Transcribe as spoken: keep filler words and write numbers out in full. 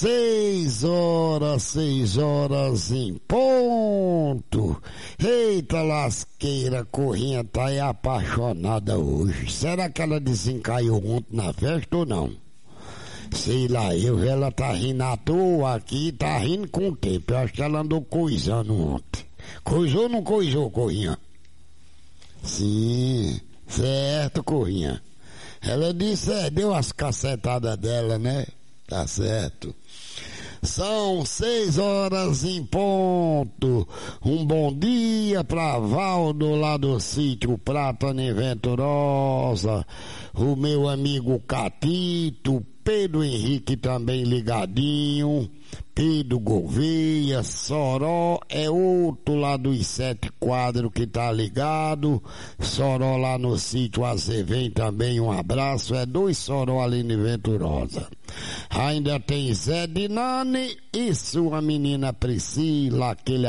Seis horas, seis horas em ponto. Eita lasqueira, Corrinha tá aí apaixonada hoje. Será que ela desencaiu ontem na festa ou não? Sei lá, eu ela tá rindo à toa aqui, tá rindo com o tempo. Eu acho que ela andou coisando ontem. Coisou ou não coisou, Corrinha? Sim, certo, Corrinha. Ela disse, é, deu as cacetadas dela, né? Tá certo. São seis horas em ponto. Um bom dia pra Valdo lá do sítio Prata em Venturosa. O meu amigo Catito, Pedro Henrique também ligadinho. Pedro Gouveia, Soró é outro lá dos sete quadros que tá ligado. Soró lá no sítio Azevém também, um abraço. É dois Soró ali em Venturosa. Ainda tem Zé Dinani e sua menina Priscila, aquele